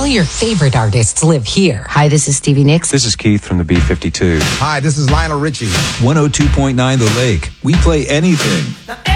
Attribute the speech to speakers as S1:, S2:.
S1: your favorite artists live here.
S2: Hi, this is Stevie Nicks.
S3: This is Keith from the B-52.
S4: Hi, this is Lionel Richie.
S5: 102.9 The Lake. We play anything.